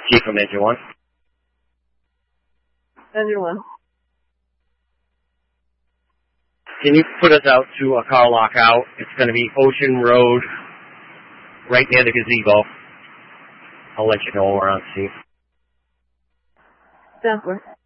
Chief from Engine 1. Engine 1. Can you put us out to a car lockout? It's going to be Ocean Road, right near the gazebo. I'll let you know when we're on scene. Sounds good.